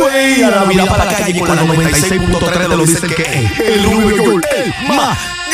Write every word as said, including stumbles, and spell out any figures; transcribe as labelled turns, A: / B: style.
A: Güey, ahora mira para la calle con la noventa y seis punto tres de lo dicen que es el Rubio York, el más